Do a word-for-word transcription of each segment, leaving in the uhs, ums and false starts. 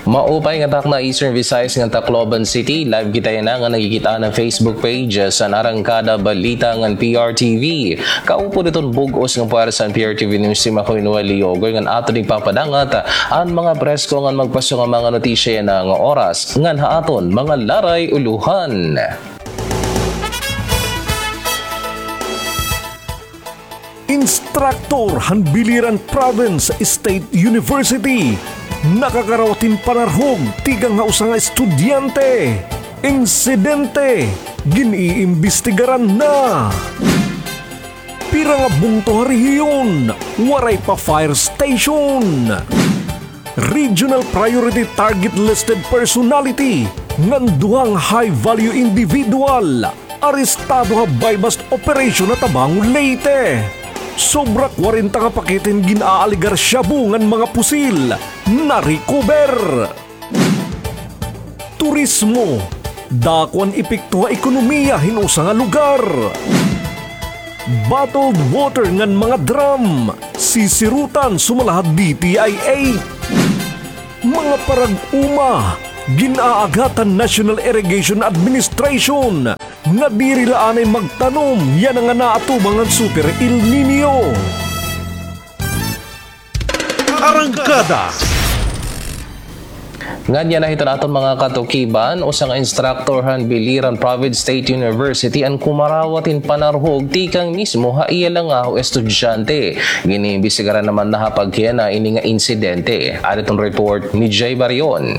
Maupay nga tak na Eastern Visayas nga Tacloban City, live kita na nga nagkikita ng Facebook page sa Arangkada Balita ng P R T V. Kaupo ditong bugos ng para sa P R T V News si Makoy Noel Liogoy nga ato nagpapadangat ang mga presko nga magpaso nga mga notisya na nga oras nga haaton mga laray uluhan. Instructor Hanbiliran Province State University nakakarawatin panarhog tigang nga usa nga estudyante. Insidente giniimbestigaran na. Pira nga bungto rehiyon waray pa fire station. Regional Priority Target Listed Personality ngan duhang high value individual arestado nga bypass operation na Tabango Leyte. Sobra forty nga paketin ginaaligar shabu ngan mga pusil na recover. Turismo dakwan epekto nga ekonomiya hinusa nga lugar. Bottled water ngan mga drum sisirutan sumalahad D T I eight. Mga parag-uma ginaagatan National Irrigation Administration nga dirilaan ay magtanom yan nga naatubang ang Super El Nino. Arangkada Nganya na ito natin mga katukiban o sa nga instructor Hanbiliran Province State University ang kumarawatin panarhog tikang mismo ha iya lang nga o estudyante. Giniimbestigaran naman na hapagkaya na ini nga insidente. At itong report ni Jay Barion.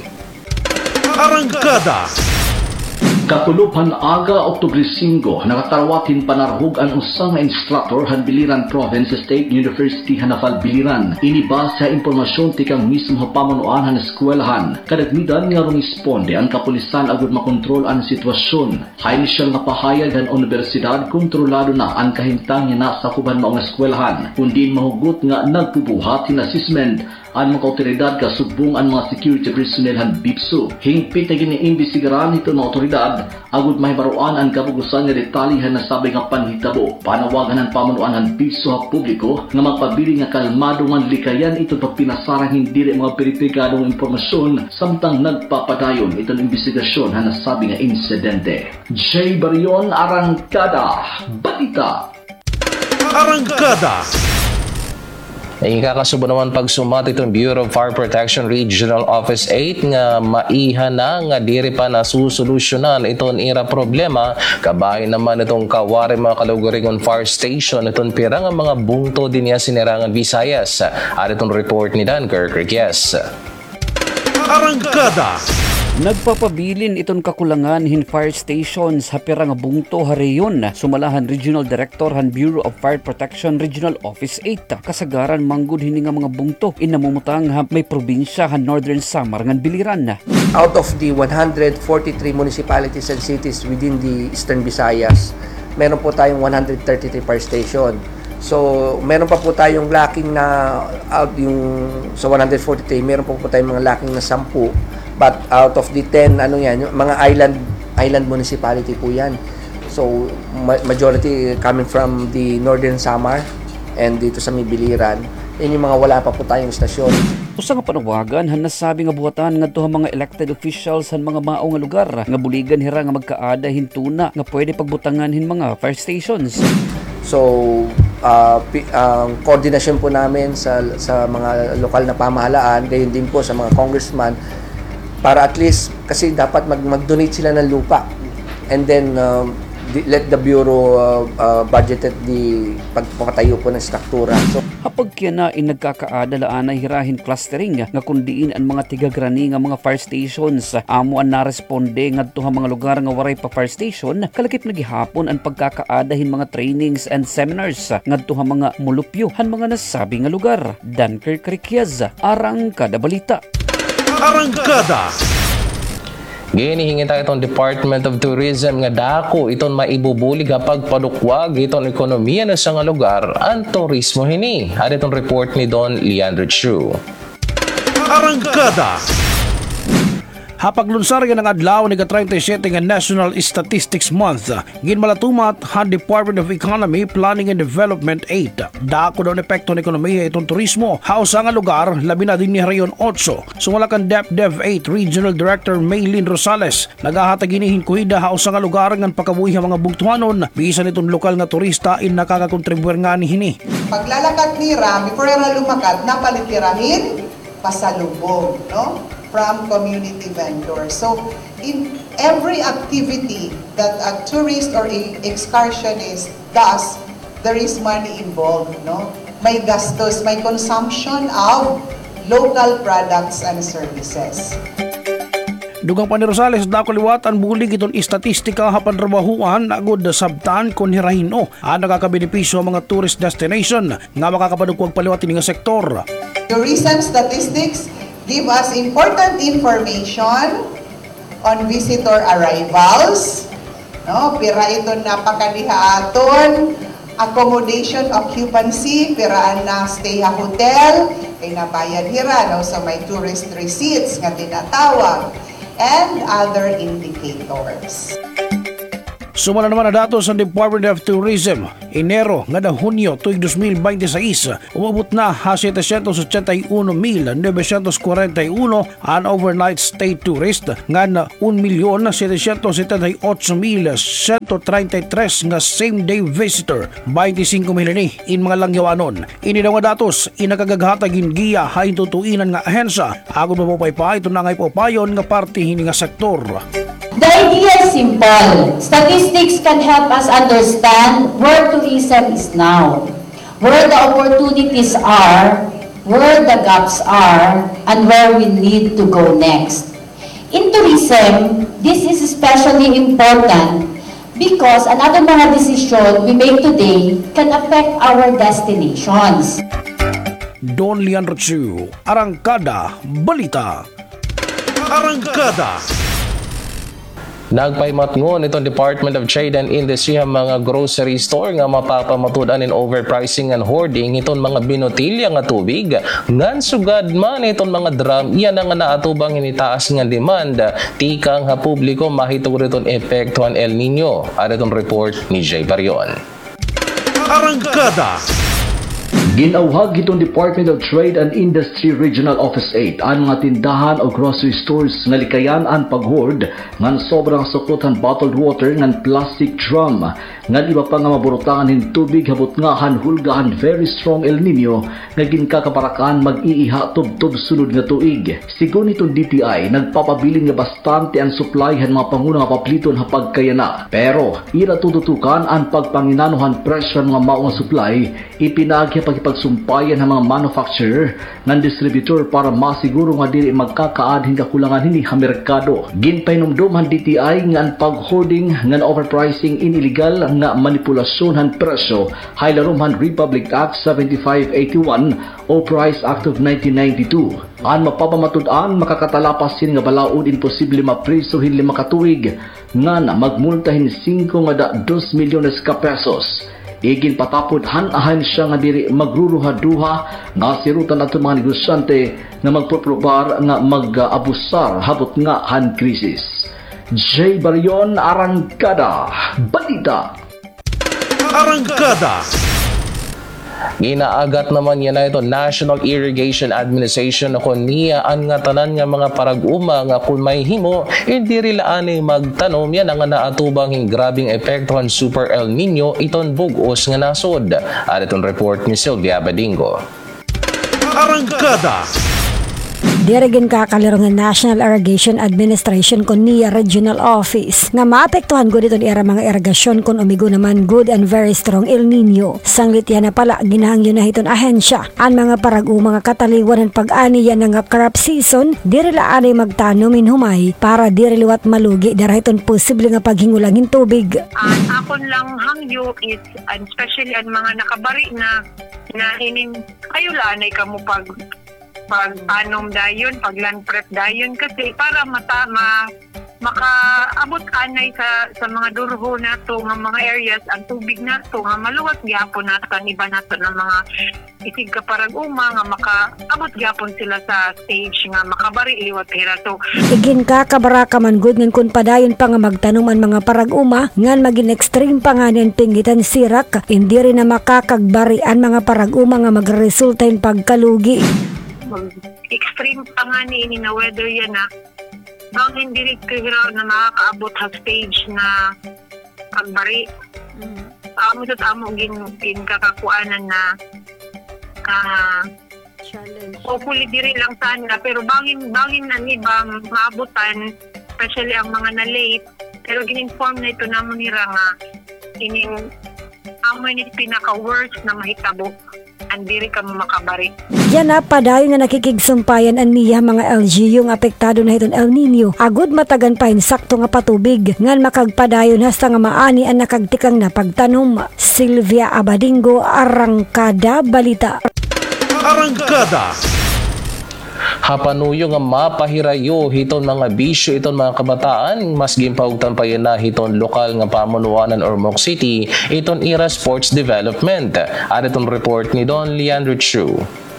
Arangkada Kapulupan aga Oktubre five, nakatarawatin panarhog ang usa nga instructor Hanbiliran Province State University Hanafal Biliran. Iniba sa impormasyon tikang mismo pamunuan han eskwelahan. Kadagmidan nga rumisponde ang kapulisan agud makontrol ang sitwasyon. Hay inisyal nga pahayag ang universidad kontrolado na ang kahimtang nga nasa kuban maong eskwelahan. Kundi mahugot nga nagpubuhat hin assessment ang mga otoridad kasubong ang mga security personnel han B I P S U. Hingpit na giniimbestigaran ito ng otoridad agud mahibaruan ang kapugusan nga detalye na sabi nga panhitabo. Panawagan ang pamunuan ng B I P S U ha publiko nga magpabili nga kalmado nga likayan ito pagpinasarang hindi mga peripikadong impormasyon samtang nagpapadayon itong investigasyon ha nasabi nga insidente. Jay Barion, Arangkada Balita. Arangkada Ay kakasubo naman pagsumat itong Bureau of Fire Protection Regional Office eight nga maiha na nga diri pa na susolusyonan itong ira problema kabay naman itong kawari mga kaluguringon fire station itong pira nga mga bungto din niya sinirangan Visayas. At itong report ni Dan Kirkrikyes. Arangkada Nagpapabilin iton kakulangan hin fire stations hapira nga bungto hareyon sumalahan Regional Director han Bureau of Fire Protection Regional Office eight. Kasagaran manggod hini nga mga bungto inamumutang ha may probinsya han Northern Samar ngan Biliran. Out of the one hundred forty-three municipalities and cities within the Eastern Visayas, meron po tayong one hundred thirty-three fire station. So, meron pa po tayong lacking na out yung sa one hundred forty-three, meron po po tayong mga lacking na ten. But out of the ten, ano yan, mga island island municipality po yan. So, ma- majority coming from the Northern Samar and dito sa Biliran. Yan yung mga wala pa po tayong stasyon. Usa nga panawagan han nasabi nga buhatan ngadto ang mga elected officials han mga mao nga lugar nga buligan hira nga magkaada hintuna nga pwede pagbutangan hin mga fire stations. So, uh, ang uh, koordinasyon po namin sa sa mga lokal na pamahalaan, gayon din po sa mga congressman para at least kasi dapat mag mag-donate sila ng lupa and then uh, let the bureau uh, uh, budgeted the pagpapatayo po ng struktura. So hapag kaya na inagkakaadalaan na hirahin clustering nga kundiin ang mga tigagrani nga mga fire stations amo ang naresponde ngadto ha mga lugar nga waray pa fire station kalakip nagihapon ang pagkakaadahin mga trainings and seminars ngadto ha mga mulupyo han mga nasabi nga lugar. Dan Kirkrikyes, Arangkada Balita. Arangkada Ginihingin tayo itong Department of Tourism nga dako iton maibubulig kapag padukwag itong ekonomiya na sa nga lugar ang turismo hini. At itong report ni Don Leandro Chu. Arangkada Hapaglunsar nga ng adlaw ni thirty-seven nga National Statistics Month. Ginmalatumat han Department of Economy, Planning and Development eight. Dako daw ang epekto ng ekonomiya itong turismo. Hausa nga lugar, labi na din ni Rayon eight. Sumalakan DepDev eight Regional Director Maylin Rosales. Nagahatag inihin kuhida hausa nga lugar ngan pakabuhi ang mga bugtuhanon. Bisan itong lokal nga turista in nakakakontribuer nga ni hini. Paglalakat nira, before ra lumakad, napalitirahin, pasalubong, no? From community vendors. So, in every activity that a tourist or a excursionist does, there is money involved, no? May gastos, may consumption of local products and services. Dugang pa ni Rosales, dako liwat ang bulig itong istatistika hapan trabahuan agod sabtan kon hirahino ang nakakabenepisyo ang mga tourist destination nga makakapadugwag paliwat ini nga sektor. Tourism statistics give us important information on visitor arrivals, no? Pira ito napakadihaaton, accommodation occupancy, piraan na stay ha hotel, ay nabayad hira, no? So may tourist receipts nga tinatawag, and other indicators. Sumala naman na datos sa Department of Tourism. Enero nga na Hunyo tuig twenty twenty-six, umabot na ha seven hundred eighty-one thousand nine hundred forty-one ang overnight stay tourist nga na one million seven hundred seventy-eight thousand one hundred thirty-three nga same day visitor, twenty-five million ni in mga langyawanon. Ini daw nga datos inakagaghatagin giya hain tutuinan nga ahensya agud mapapaypay ito na nga ipopayon nga parte hini nga sektor. The idea is simple. Statistics can help us understand where tourism is now, where the opportunities are, where the gaps are, and where we need to go next. In tourism, this is especially important because another mga decision we make today can affect our destinations. Don Leandro Chu, Arangkada, Balita. Arangkada. Nagpaymatngon itong Department of Trade and Industry ang mga grocery store nga mapapamatudan in overpricing and hoarding itong mga binotilya nga tubig. Ngan sugad man itong mga drum, iyan nga naatubang initaas nga demand. Tikang ha publiko mahitog itong epektuhan El Nino. At itong report ni Jay Barion. Arangkada. Ginauhag itong Department of Trade and Industry Regional Office eight ang mga tindahan o grocery stores nga likayan ang pag-hoard ngan sobrang suklotan bottled water ngan plastic drum ngan iba pa nga maburutangan hin tubig habot nga han hulgahan very strong El Nino nga ginkakaparakan mag-iiha tub-tub sunod nga tuig. Sigon itong D T I nagpapabilin nga bastante ang supply han mga panguna nga papliton hapag kayana. Pero ira tututukan ang pagpanginanuhan presyo nga mao nga supply ipinagya pagsumpayan ng mga manufacturer ng distributor para masiguro nga dili magkakaad hindi kakulangan hindi ha merkado. Ginpainomdom ang D T I nga ang pag-hoarding nga overpricing in illegal nga manipulasyon han presyo haylarom han Republic Act seventy-five eighty-one o Price Act of nineteen ninety-two. Ang mapapamatud-an makakatalapas sin nga balaod imposible mapriso hin lima katuig nga na magmultahin cinco nga da two milyones ka pesos. Igin patapod han-ahan siya nga diri magruruha-duha nga sirutan ato mga negosyante nga magproprobar nga mag-abusar habot nga han krisis. Jay Barion, Arangkada, Balita. Arangkada. Ginaagat naman yan na ito National Irrigation Administration na kung niyaan nga tanan nga mga parag-uma nga kung may himo, hindi rilaan ay magtanom yan ang naatubang hing grabing epekto ng Super El Nino iton bugos nga nasod. At itong report ni Sylvia Badingo. Arangkada. Dirigin kakalaro nga National Irrigation Administration kon niya Regional Office nga maapektuhan gud iton era mga irigasyon kon umigo naman good and very strong El Nino. Sanglit yan na pala ginahangyo na hiton ahensya ang mga paragu mga kataliwan ng pag-ani yan nga crop season diri laanay magtanom in humay para diri liwat malugi dara hiton posible nga paghingulangin tubig. Ang akon lang hangyo is and especially ang mga nakabari na na ining kayo lanay kamo pag pag-anom dayon, pag-land prep dayon kasi para mata ma makaabot anay sa sa mga durho nato nga mga areas ang tubig nato nga maluwat gyapon nato ang iba nato ng mga isig ka parag-uma nga makaabot gyapon sila sa stage nga makabari liwat hira. So Igin ka kabaraka man gud ngan kun padayon pa nga magtanom ang mga parag-uma ngan magin extreme pa nga nin pinggitan sirak hindi rin na makakagbarian mga parag-uma nga magresulta in pagkalugi. extreme pa nga ni ini na weather yan na bang hindi rin kahiraw na makakaabot sa stage na kagbari. Mm. Amo sa amo gin, gin kakakuanan na uh, challenge. Hopefully diri lang sana pero bangin bangin na ni bang maabutan especially ang mga na late pero gin-inform na ito na nira nga ining amo ni pinaka worst na mahitabo andiri ka makabari. Yan na padayon nga nakikigsumpayan an niya mga L G yung apektado na hiton El Nino. Agud matagan pa sakto nga patubig ngan makagpadayon hasta nga maani ang nakagtikang na pagtanom. Sylvia Abadingo, Arangkada Balita. Arangkada. Hapanuyo nga mapahirayo hiton mga bisyo iton mga kabataan mas gimpawagtan pa yun na hiton lokal nga pamunuanan Ormoc City iton ira sports development. At itong report ni Don Leandro Chu.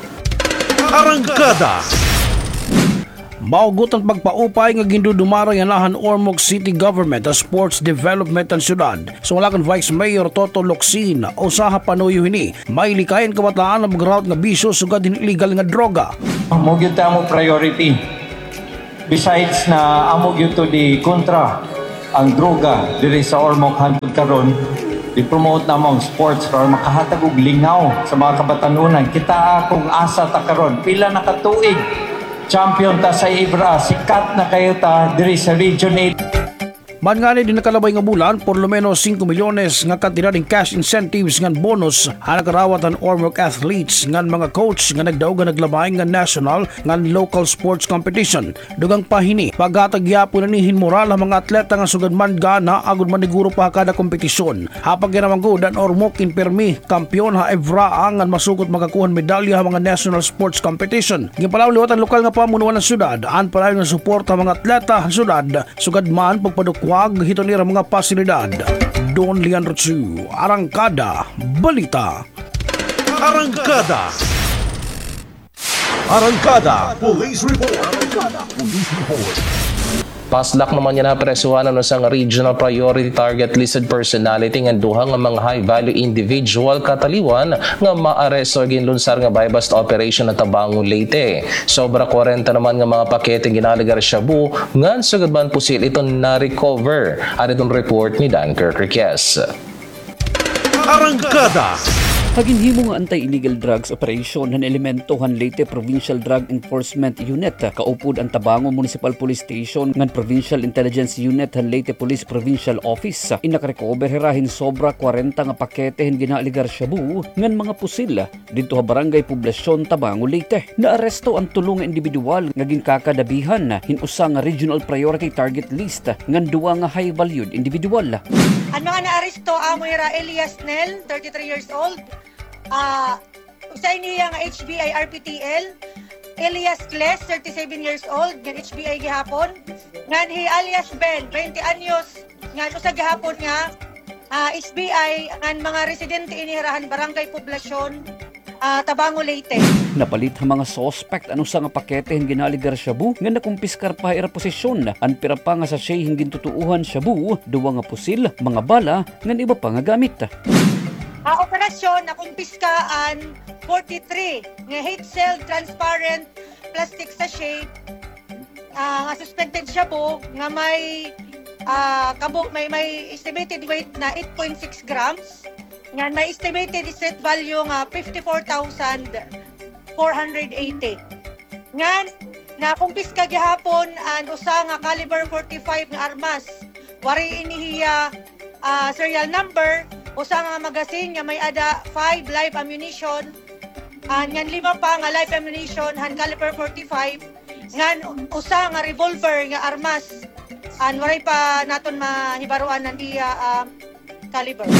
Arangkada. Maugot ang pagpaupay nga gindudumaray nga nahan Ormoc City Government a sports development ang syudad. Sumalakan Vice Mayor Toto Locsin usaha panuyo hini may likayan kabataan na mag-route nga bisyo sugad din illegal nga droga. Amo gyud ta mo priority. Besides na amo gyud to di kontra ang droga diri sa Ormoc hangtod karon, i-promote namong sports para makahatag og lingaw sa mga kabatanunan. Kita akong asa ta karon pila na katuig champion ta sa Ibra, sikat na kayo ta diri sa Region eight. Man nga ni din nakalabay nga bulan, por lo menos five milyones nga kantidad ng cash incentives ngan bonus ang nakarawat ang Ormoc athletes ngan mga coach nga nagdaog nga naglabay nga national ngan local sports competition. Dugang pahini, paghatag yapon na nihin moral ang mga atleta nga sugad man gana agud maniguro pa kada kompetisyon. Hapag ginamang good ang Ormoc inpermi, kampiyon ha Evra ngan masukot makakuhan medalya ang mga national sports competition. Gipalaw liwat ang lokal nga pamunuan ng syudad, an palayo nga suporta ang mga atleta sa syudad sugad man pagpaduk wag hito nila mga pasilidad. Don Leandro Chu, Arangkada Balita. Arangkada. Arangkada Police Report. Arangkada Police Report. Paslak naman yan na presuhanan ng isang regional priority target listed personality ng duha nga mga high-value individual kataliwan nga maaresto ginlunsar nga buy-bust operation na Tabangon, Leyte. Sobra forty naman nga mga pakete ginaligar shabu ngan sugad man pusil itong na-recover. At itong report ni Dan Kirkriques. Arangkada. Haginhimo nga anti-illegal drugs operation han elementohan Leyte Provincial Drug Enforcement Unit kaupod ang Tabangon Municipal Police Station ngan Provincial Intelligence Unit han Leyte Police Provincial Office. Inakarecover hirahin sobra forty nga pakete hin ginaligar shabu ngan mga pusil dito ha Barangay Poblasyon Tabangon, Leyte. Naaresto ang tulong nga individual nga ginkakadabihan hinusa nga regional priority target list ngan duwa nga high-valued individual. Ang mga naaresto amo ira Elias Nel, thirty-three years old. Ah, uh, usa niya nga H B I R P T L. Elias Kles, thirty-seven years old, nga H B I gihapon. Ngan hi alias Ben, twenty anyos, nga usa gihapon nga uh, H B I ngan mga residente inihirahan Barangay Poblasyon, uh, Tabangon, Leyte. Napalit ang mga suspect ano sa nga pakete hin ginaligar shabu nga nakumpiskar pa ira posisyon an pira pa nga sa siya hingin tutuuhan shabu duwa nga pusil mga bala ngan iba pa nga gamit. Uh, operasyon na kumpiskaan forty-three nga hate cell transparent plastic sachet uh, nga suspended shabu nga may uh, kabuk may may estimated weight na eight point six grams. Nga may estimated set value nga fifty-four thousand four hundred eighty. Ngan na kumpiska gihapon ang usa nga caliber forty-five nga armas. Wari inihiya uh, serial number, usa nga magazine nga may ada five live ammunition, uh, ngan lima pa nga live ammunition han caliber forty-five, ngan usa nga revolver nga armas. An waray pa naton mahibaruan ng iya uh, caliber.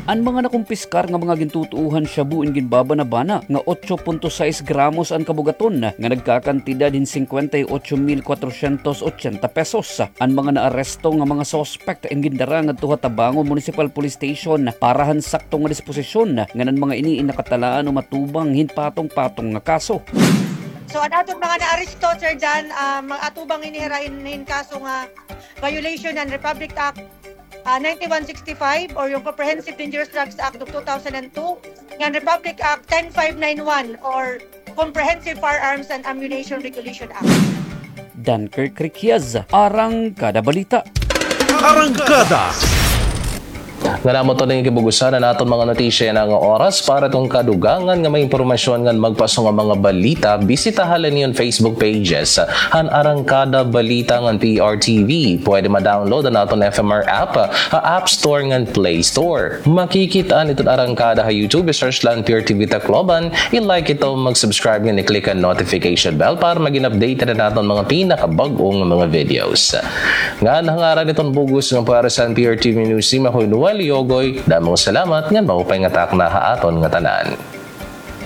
Ang mga nakumpiskar nga mga gintutuuhan shabu in ginbabanabana nga eight point six gramos ang kabugaton nga nagkakantidad in fifty-eight mil four hundred eighty pesos. Ang mga naaresto nga mga suspect in gindara nga tuha Tabangon Municipal Police Station para han sakto nga disposisyon nga nan mga ini nakatalaan o matubang hinpatong-patong nga kaso. So ang atong mga naaresto, Sir Jan, uh, mga atubang inihirahin kaso nga violation ng Republic Act uh, ninety-one sixty-five or yung Comprehensive Dangerous Drugs Act of two thousand two, ng Republic Act ten five ninety-one or Comprehensive Firearms and Ammunition Regulation Act. Dunkirk Riquiaz, Arangkada Balita. Arangkada. Nga namo to na yung kibugusan na naton mga notisya na nga oras para itong kadugangan nga may impormasyon nga magpaso nga mga balita, bisitahan niyon Facebook pages han Arangkada Balita ng P R T V. Pwede ma-download na naton F M R app ha App Store ng Play Store. Makikitaan itong Arangkada ha YouTube, search lang P R T V Tacloban, i-like ito, mag-subscribe nga ni-click ang notification bell para maging-update na naton mga pinakabagong mga videos. Nga nangaran itong bugus ng para sa P R T V News Team, ako'y Noel Yogoy, damong salamat, ngan maupay nga tak na haaton nga tanan.